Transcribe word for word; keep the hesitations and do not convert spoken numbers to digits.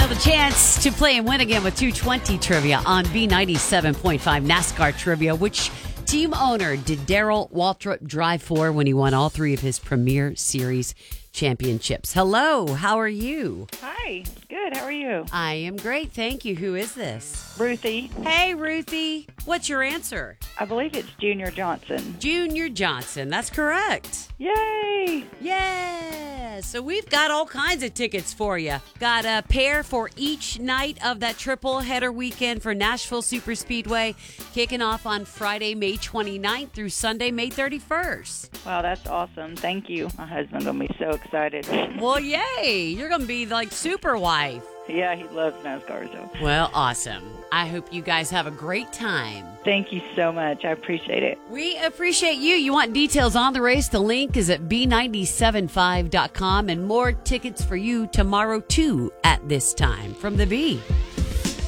the chance to play and win again with two twenty Trivia on B ninety-seven point five NASCAR Trivia. Which team owner did Darrell Waltrip drive for when he won all three of his Premier Series championships? Hello, how are you? Hi, good. How are you? I am great, thank you. Who is this? Ruthie. Hey, Ruthie. What's your answer? I believe it's Junior Johnson. Junior Johnson. That's correct. Yay! Yeah. So we've got all kinds of tickets for you. Got a pair for each night of that triple header weekend for Nashville Super Speedway, kicking off on Friday, May twenty-ninth through Sunday, May thirty-first. Wow, that's awesome. Thank you. My husband's going to be so excited. Well, yay. You're going to be like super wife. Yeah, he loves NASCAR, so. Well, awesome. I hope you guys have a great time. Thank you so much. I appreciate it. We appreciate you. You want details on the race? The link is at B nine seven five dot com and more tickets for you tomorrow, too, at this time from the B.